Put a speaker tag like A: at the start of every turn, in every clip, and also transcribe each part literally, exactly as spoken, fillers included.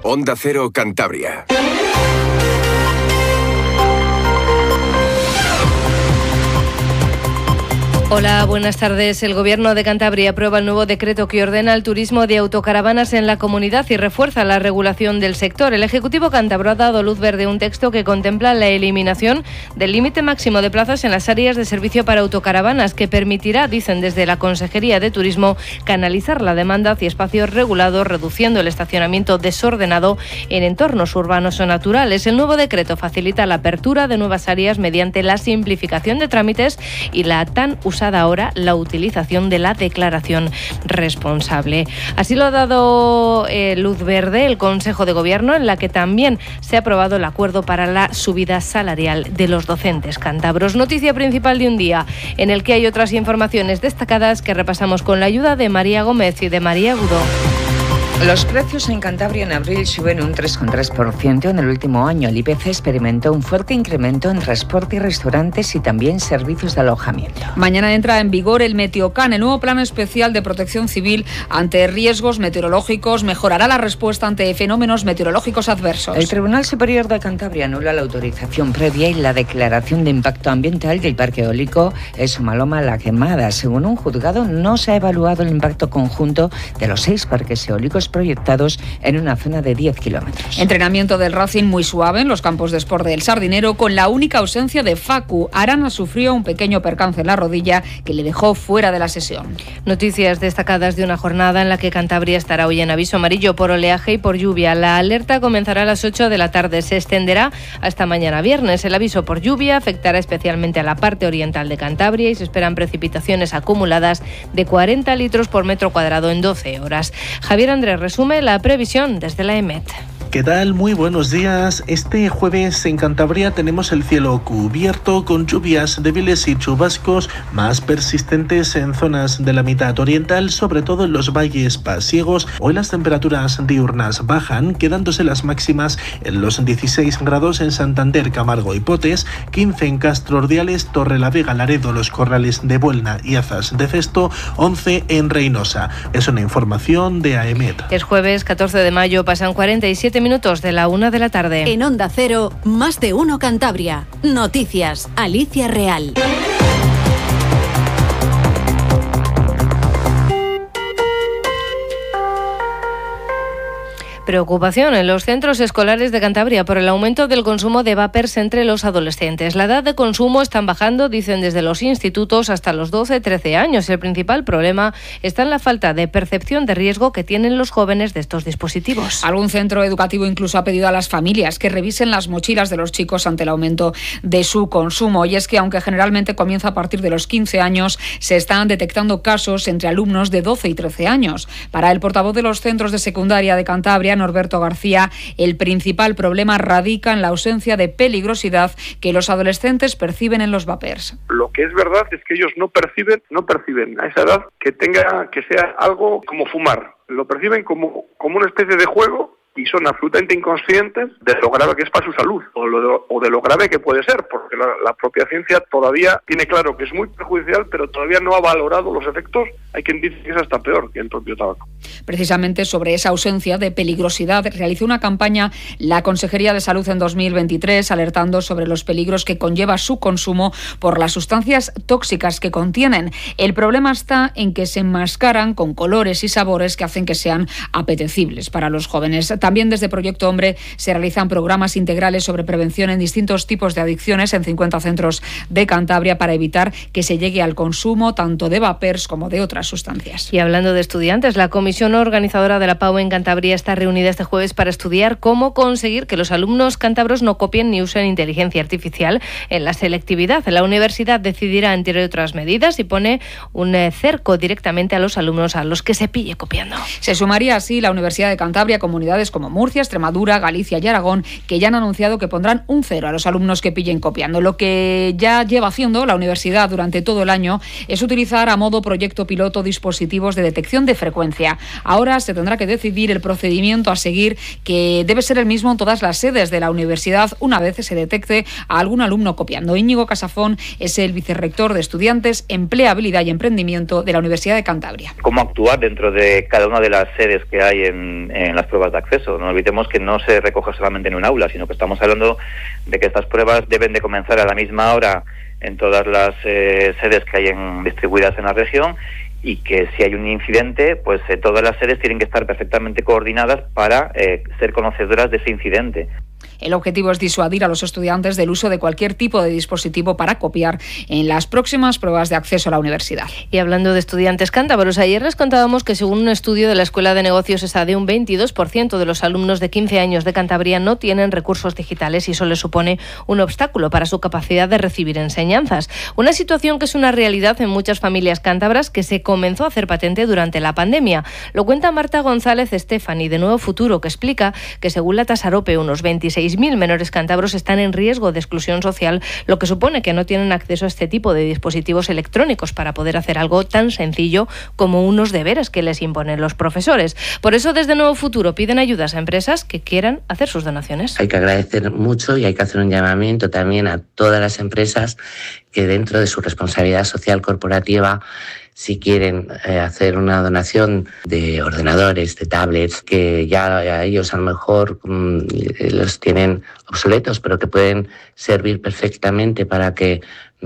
A: Onda Cero Cantabria.
B: Hola, buenas tardes. El Gobierno de Cantabria aprueba el nuevo decreto que ordena el turismo de autocaravanas en la comunidad y refuerza la regulación del sector. El Ejecutivo cántabro ha dado luz verde a un texto que contempla la eliminación del límite máximo de plazas en las áreas de servicio para autocaravanas, que permitirá, dicen desde la Consejería de Turismo, canalizar la demanda hacia espacios regulados, reduciendo el estacionamiento desordenado en entornos urbanos o naturales. El nuevo decreto facilita la apertura de nuevas áreas mediante la simplificación de trámites y la tan usada ahora la utilización de la declaración responsable. Así lo ha dado eh, luz verde el Consejo de Gobierno, en la que también se ha aprobado el acuerdo para la subida salarial de los docentes cántabros. Noticia principal de un día en el que hay otras informaciones destacadas que repasamos con la ayuda de María Gómez y de María Agudo.
C: Los precios en Cantabria en abril suben un tres coma tres por ciento en el último año. El I P C experimentó un fuerte incremento en transporte y restaurantes y también servicios de alojamiento.
D: Mañana entra en vigor el Meteocan, el nuevo plan especial de protección civil ante riesgos meteorológicos. Mejorará la respuesta ante fenómenos meteorológicos adversos.
C: El Tribunal Superior de Cantabria anula la autorización previa y la declaración de impacto ambiental del parque eólico Somaloma La Quemada. Según un juzgado, no se ha evaluado el impacto conjunto de los seis parques eólicos proyectados en una zona de diez kilómetros.
D: Entrenamiento del Racing muy suave en los campos de Sport del Sardinero, con la única ausencia de Facu. Arana sufrió un pequeño percance en la rodilla que le dejó fuera de la sesión.
B: Noticias destacadas de una jornada en la que Cantabria estará hoy en aviso amarillo por oleaje y por lluvia. La alerta comenzará a las ocho de la tarde, se extenderá hasta mañana viernes. El aviso por lluvia afectará especialmente a la parte oriental de Cantabria y se esperan precipitaciones acumuladas de cuarenta litros por metro cuadrado en doce horas. Javier Andrés resume la previsión desde la EMET.
E: ¿Qué tal? Muy buenos días. Este jueves en Cantabria tenemos el cielo cubierto con lluvias débiles y chubascos más persistentes en zonas de la mitad oriental, sobre todo en los valles pasiegos. Hoy las temperaturas diurnas bajan, quedándose las máximas en los dieciséis grados en Santander, Camargo y Potes, quince en Castro Ordiales, Torrelavega, Laredo, Los Corrales de Buelna y Azas de Cesto, once en Reynosa. Es una información de AEMET.
B: Es jueves catorce de mayo, pasan cuarenta y siete minutos de la una de la tarde.
F: En Onda Cero, más de uno Cantabria. Noticias, Alicia Real.
B: Preocupación en los centros escolares de Cantabria por el aumento del consumo de vapers entre los adolescentes. La edad de consumo está bajando, dicen desde los institutos, hasta los doce trece años. El principal problema está en la falta de percepción de riesgo que tienen los jóvenes de estos dispositivos.
D: Algún centro educativo incluso ha pedido a las familias que revisen las mochilas de los chicos ante el aumento de su consumo. Y es que, aunque generalmente comienza a partir de los quince años, se están detectando casos entre alumnos de doce y trece años. Para el portavoz de los centros de secundaria de Cantabria, Norberto García, el principal problema radica en la ausencia de peligrosidad que los adolescentes perciben en los vapers.
G: Lo que es verdad es que ellos no perciben, no perciben a esa edad que tenga, que sea algo como fumar. Lo perciben como, como una especie de juego y son absolutamente inconscientes de lo grave que es para su salud o, lo, o de lo grave que puede ser, porque la, la propia ciencia todavía tiene claro que es muy perjudicial, pero todavía no ha valorado los efectos. Hay quien dice que es hasta peor que el propio tabaco.
D: Precisamente sobre esa ausencia de peligrosidad realizó una campaña la Consejería de Salud en dos mil veintitrés, alertando sobre los peligros que conlleva su consumo por las sustancias tóxicas que contienen. El problema está en que se enmascaran con colores y sabores que hacen que sean apetecibles para los jóvenes. También desde Proyecto Hombre se realizan programas integrales sobre prevención en distintos tipos de adicciones en cincuenta centros de Cantabria para evitar que se llegue al consumo tanto de vapers como de otras sustancias.
B: Y hablando de estudiantes, la comisión organizadora de la P A U en Cantabria está reunida este jueves para estudiar cómo conseguir que los alumnos cántabros no copien ni usen inteligencia artificial en la selectividad. La universidad decidirá, entre otras medidas, y pone un cerco directamente a los alumnos a los que se pille copiando.
D: Se sumaría así la Universidad de Cantabria, comunidades como Murcia, Extremadura, Galicia y Aragón, que ya han anunciado que pondrán un cero a los alumnos que pillen copiando. Lo que ya lleva haciendo la universidad durante todo el año es utilizar a modo proyecto piloto dispositivos de detección de frecuencia. Ahora se tendrá que decidir el procedimiento a seguir, que debe ser el mismo en todas las sedes de la universidad una vez se detecte a algún alumno copiando. Íñigo Casafón es el vicerrector de Estudiantes, Empleabilidad y Emprendimiento de la Universidad de Cantabria.
H: ¿Cómo actuar dentro de cada una de las sedes que hay en, en las pruebas de acceso? proceso. No olvidemos que no se recoge solamente en un aula, sino que estamos hablando de que estas pruebas deben de comenzar a la misma hora en todas las eh, sedes que hay en, distribuidas en la región, y que si hay un incidente, pues eh, todas las sedes tienen que estar perfectamente coordinadas para eh, ser conocedoras de ese incidente.
D: El objetivo es disuadir a los estudiantes del uso de cualquier tipo de dispositivo para copiar en las próximas pruebas de acceso a la universidad.
B: Y hablando de estudiantes cántabros, ayer les contábamos que según un estudio de la Escuela de Negocios ESADE, un veintidós por ciento de los alumnos de quince años de Cantabria no tienen recursos digitales y eso les supone un obstáculo para su capacidad de recibir enseñanzas. Una situación que es una realidad en muchas familias cántabras que se comenzó a hacer patente durante la pandemia. Lo cuenta Marta González Estefani de Nuevo Futuro, que explica que según la tasa AROPE, unos veintiséis mil menores cántabros están en riesgo de exclusión social, lo que supone que no tienen acceso a este tipo de dispositivos electrónicos para poder hacer algo tan sencillo como unos deberes que les imponen los profesores. Por eso, desde Nuevo Futuro piden ayudas a empresas que quieran hacer sus donaciones.
I: Hay que agradecer mucho y hay que hacer un llamamiento también a todas las empresas que dentro de su responsabilidad social corporativa, si quieren eh, hacer una donación de ordenadores, de tablets, que ya ellos a lo mejor mmm, los tienen obsoletos, pero que pueden servir perfectamente para que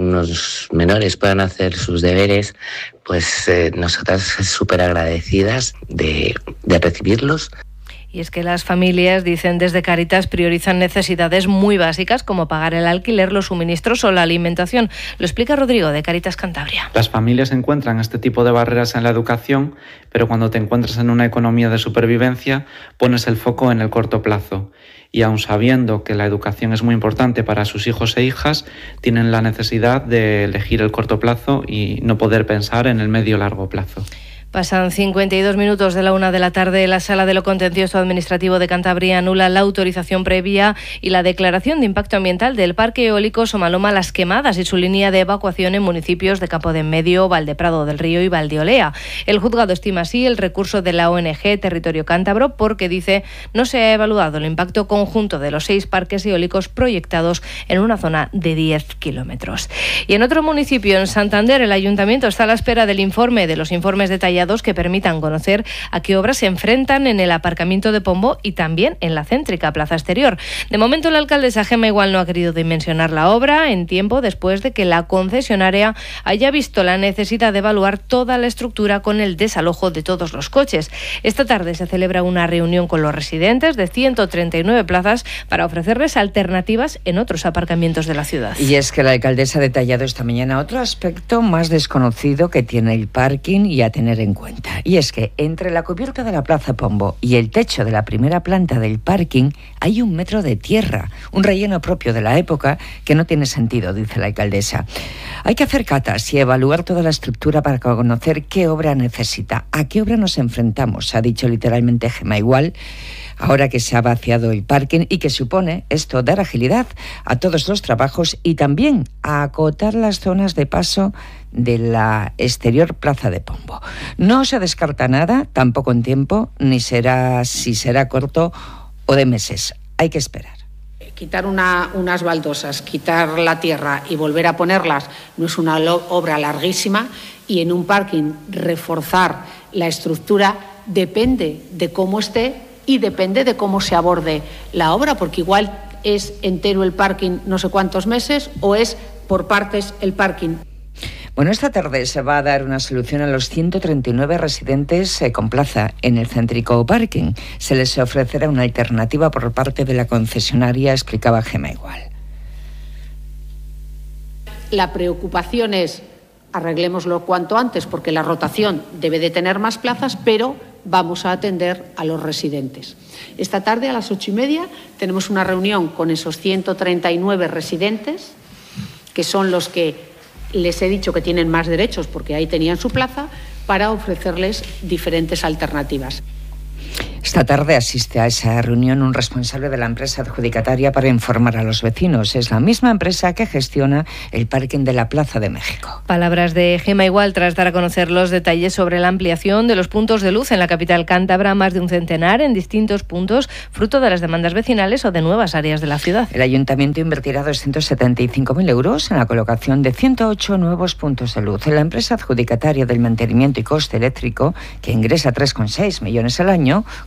I: los menores puedan hacer sus deberes, pues eh, nosotras súper agradecidas de, de recibirlos.
B: Y es que las familias, dicen desde Cáritas, priorizan necesidades muy básicas como pagar el alquiler, los suministros o la alimentación. Lo explica Rodrigo de Cáritas Cantabria.
J: Las familias encuentran este tipo de barreras en la educación, pero cuando te encuentras en una economía de supervivencia, pones el foco en el corto plazo. Y aun sabiendo que la educación es muy importante para sus hijos e hijas, tienen la necesidad de elegir el corto plazo y no poder pensar en el medio o largo plazo.
B: Pasan cincuenta y dos minutos de la una de la tarde. La Sala de lo Contencioso Administrativo de Cantabria anula la autorización previa y la declaración de impacto ambiental del Parque Eólico Somaloma Las Quemadas y su línea de evacuación en municipios de Campo de Enmedio, Valdeprado del Río y Valdeolea. El juzgado estima así el recurso de la O N G Territorio Cántabro porque, dice, no se ha evaluado el impacto conjunto de los seis parques eólicos proyectados en una zona de diez kilómetros. Y en otro municipio, en Santander, el ayuntamiento está a la espera del informe, de los informes detallados que permitan conocer a qué obras se enfrentan en el aparcamiento de Pombo y también en la céntrica Plaza Exterior. De momento, la alcaldesa Gemma Igual no ha querido dimensionar la obra en tiempo después de que la concesionaria haya visto la necesidad de evaluar toda la estructura con el desalojo de todos los coches. Esta tarde se celebra una reunión con los residentes de ciento treinta y nueve plazas para ofrecerles alternativas en otros aparcamientos de la ciudad.
C: Y es que la alcaldesa ha detallado esta mañana otro aspecto más desconocido que tiene el parking y a tener en cuenta. Y es que entre la cubierta de la Plaza Pombo y el techo de la primera planta del parking hay un metro de tierra, un relleno propio de la época que no tiene sentido, dice la alcaldesa. Hay que hacer catas y evaluar toda la estructura para conocer qué obra necesita, a qué obra nos enfrentamos, ha dicho literalmente Gemma Igual, ahora que se ha vaciado el parking y que supone esto dar agilidad a todos los trabajos y también a acotar las zonas de paso de la exterior Plaza de Pombo. No se descarta nada, tampoco en tiempo, ni será si será corto o de meses. Hay que esperar.
K: Quitar una, unas baldosas, quitar la tierra y volver a ponerlas no es una lo- obra larguísima, y en un parking reforzar la estructura depende de cómo esté y depende de cómo se aborde la obra, porque igual es entero el parking no sé cuántos meses o es por partes el parking.
C: Bueno, esta tarde se va a dar una solución a los ciento treinta y nueve residentes eh, con plaza en el céntrico parking. Se les ofrecerá una alternativa por parte de la concesionaria, explicaba Gemma Igual.
K: La preocupación es arreglémoslo cuanto antes porque la rotación debe de tener más plazas, pero vamos a atender a los residentes. Esta tarde a las ocho y media tenemos una reunión con esos ciento treinta y nueve residentes, que son los que les he dicho que tienen más derechos porque ahí tenían su plaza, para ofrecerles diferentes alternativas.
C: Esta tarde asiste a esa reunión un responsable de la empresa adjudicataria para informar a los vecinos. Es la misma empresa que gestiona el parking de la Plaza de México.
B: Palabras de Gemma Igual tras dar a conocer los detalles sobre la ampliación de los puntos de luz en la capital cántabra, más de un centenar en distintos puntos, fruto de las demandas vecinales o de nuevas áreas de la ciudad.
C: El ayuntamiento invertirá doscientos setenta y cinco mil euros en la colocación de ciento ocho nuevos puntos de luz. La empresa adjudicataria del mantenimiento y coste eléctrico, que ingresa tres coma seis millones al año,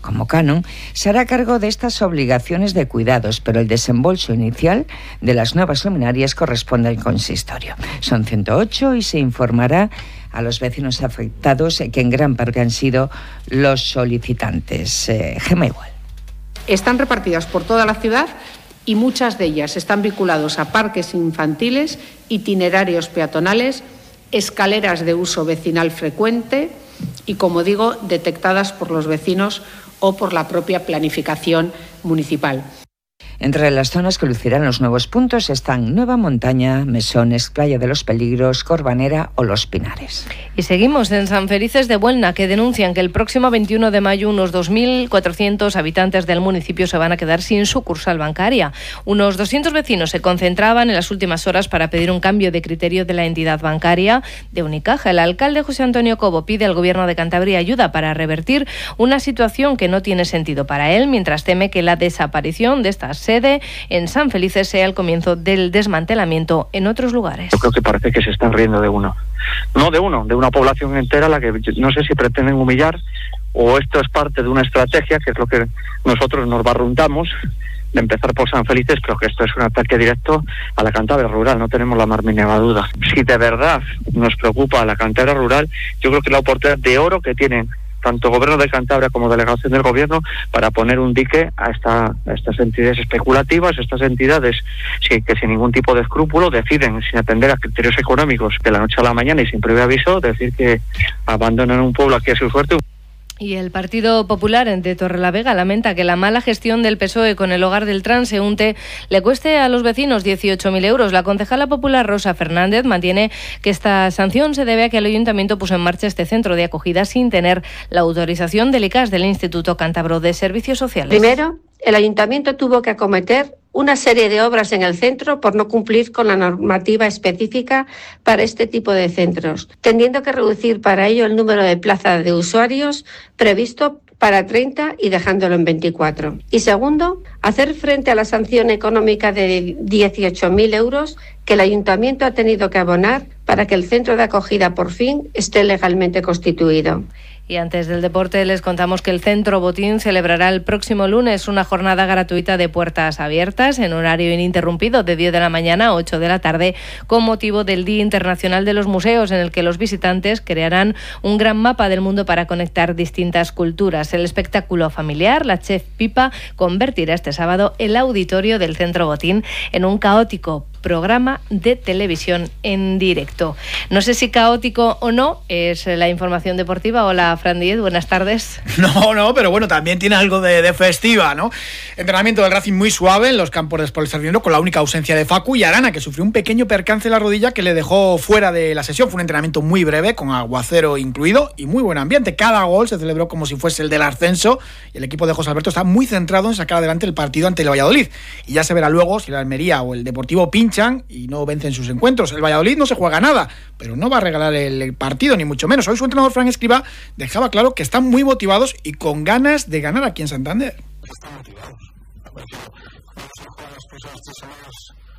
C: como canon, se hará cargo de estas obligaciones de cuidados, pero el desembolso inicial de las nuevas luminarias corresponde al consistorio. Son ciento ocho y se informará a los vecinos afectados, que en gran parte han sido los solicitantes. Eh, Gema Igual.
K: Están repartidas por toda la ciudad y muchas de ellas están vinculadas a parques infantiles, itinerarios peatonales, escaleras de uso vecinal frecuente y, como digo, detectadas por los vecinos o por la propia planificación municipal.
C: Entre las zonas que lucirán los nuevos puntos están Nueva Montaña, Mesones, Playa de los Peligros, Corbanera o Los Pinares.
B: Y seguimos en San Felices de Buelna, que denuncian que el próximo veintiuno de mayo unos dos mil cuatrocientos habitantes del municipio se van a quedar sin sucursal bancaria. Unos doscientos vecinos se concentraban en las últimas horas para pedir un cambio de criterio de la entidad bancaria de Unicaja. El alcalde José Antonio Cobo pide al Gobierno de Cantabria ayuda para revertir una situación que no tiene sentido para él, mientras teme que la desaparición de estas sede en San Felices sea el comienzo del desmantelamiento en otros lugares.
L: Yo creo que parece que se están riendo de uno. No de uno, de una población entera a la que no sé si pretenden humillar o esto es parte de una estrategia, que es lo que nosotros nos barruntamos, de empezar por San Felices, pero que esto es un ataque directo a la Cantabria rural, no tenemos la más mínima duda. Si de verdad nos preocupa la Cantabria rural, yo creo que la oportunidad de oro que tienen tanto Gobierno de Cantabria como delegación del Gobierno para poner un dique a, esta, a estas entidades especulativas, estas entidades sí, que sin ningún tipo de escrúpulo deciden, sin atender a criterios económicos, de la noche a la mañana y sin previo aviso, decir que abandonan un pueblo aquí a su suerte.
B: Y el Partido Popular de Torrelavega lamenta que la mala gestión del P S O E con el hogar del transeúnte le cueste a los vecinos dieciocho mil euros. La concejala popular Rosa Fernández mantiene que esta sanción se debe a que el Ayuntamiento puso en marcha este centro de acogida sin tener la autorización del I C A S, del Instituto Cántabro de Servicios Sociales.
M: Primero, el Ayuntamiento tuvo que acometer una serie de obras en el centro por no cumplir con la normativa específica para este tipo de centros, teniendo que reducir para ello el número de plazas de usuarios previsto para treinta y dejándolo en veinticuatro. Y segundo, hacer frente a la sanción económica de dieciocho mil euros que el Ayuntamiento ha tenido que abonar para que el centro de acogida por fin esté legalmente constituido.
B: Y antes del deporte les contamos que el Centro Botín celebrará el próximo lunes una jornada gratuita de puertas abiertas en horario ininterrumpido de diez de la mañana a ocho de la tarde con motivo del Día Internacional de los Museos, en el que los visitantes crearán un gran mapa del mundo para conectar distintas culturas. El espectáculo familiar, la Chef Pipa, convertirá este sábado el auditorio del Centro Botín en un caótico programa de televisión en directo. No sé si caótico o no es la información deportiva. Hola, Fran Díez, buenas tardes.
N: No, no, pero bueno, también tiene algo de, de festiva, ¿no? Entrenamiento del Racing muy suave en los campos de Sport Sardinero, con la única ausencia de Facu y Arana, que sufrió un pequeño percance en la rodilla que le dejó fuera de la sesión. Fue un entrenamiento muy breve, con aguacero incluido y muy buen ambiente. Cada gol se celebró como si fuese el del ascenso y el equipo de José Alberto está muy centrado en sacar adelante el partido ante el Valladolid. Y ya se verá luego si la Almería o el Deportivo pinchan y no vencen sus encuentros. El Valladolid no se juega nada, pero no va a regalar el partido, ni mucho menos. Hoy su entrenador Fran Escribá dejaba claro que están muy motivados y con ganas de ganar aquí en Santander. Están motivados. Las primeras tres semanas